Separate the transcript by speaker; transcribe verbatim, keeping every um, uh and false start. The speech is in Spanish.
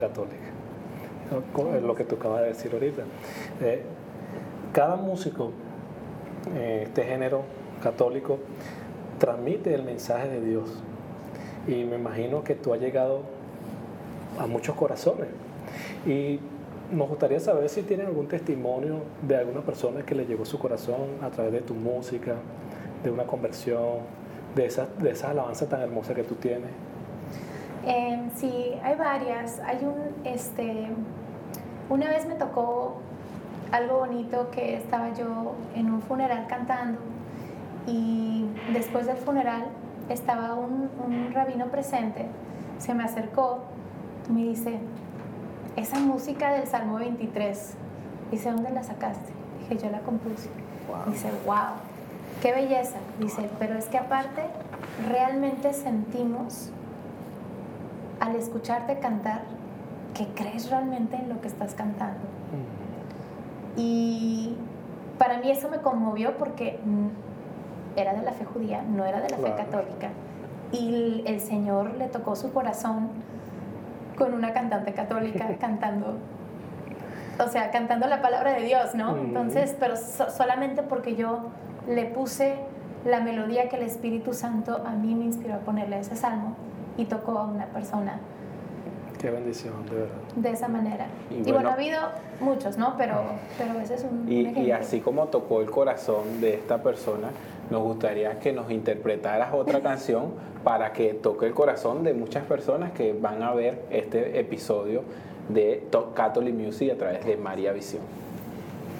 Speaker 1: católica, ¿no? Es lo que tú acabas de decir ahorita. Eh, cada músico, eh, este género católico, transmite el mensaje de Dios. Y me imagino que tú has llegado a muchos corazones. Y nos gustaría saber si tienen algún testimonio de alguna persona que le llegó su corazón a través de tu música, de una conversión, de esa, de esa alabanza tan hermosa que tú tienes.
Speaker 2: Eh, sí, hay varias. Hay un, este, una vez me tocó algo bonito, que estaba yo en un funeral cantando, y después del funeral estaba un, un rabino presente, se me acercó y me dice: esa música del Salmo veintitrés, dice, ¿dónde la sacaste? Dije, yo la compuse. Wow. Dice, wow, qué belleza. Dice, pero es que aparte realmente sentimos al escucharte cantar que crees realmente en lo que estás cantando. Mm. Y para mí eso me conmovió, porque era de la fe judía, no era de la claro. fe católica. Y el Señor le tocó su corazón con una cantante católica cantando, o sea, cantando la palabra de Dios, ¿no? Mm. Entonces, pero so, solamente porque yo le puse la melodía que el Espíritu Santo a mí me inspiró a ponerle ese salmo, y tocó a una persona.
Speaker 1: Qué bendición, de verdad.
Speaker 2: De esa manera. Y, y bueno, bueno, ha habido muchos, ¿no? Pero, pero ese es un,
Speaker 3: y,
Speaker 2: un ejemplo.
Speaker 3: Y así como tocó el corazón de esta persona, nos gustaría que nos interpretaras otra canción para que toque el corazón de muchas personas que van a ver este episodio de Talk Catholic Music a través de María Visión.